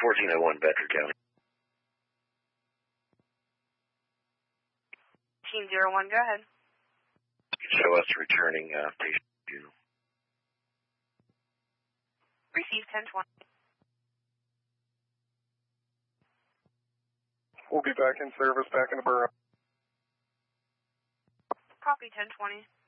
1401 Bedford County. 1801, go ahead. Show us returning patient funeral. Receive 1020. We'll be back in service, back in the borough. Copy 1020.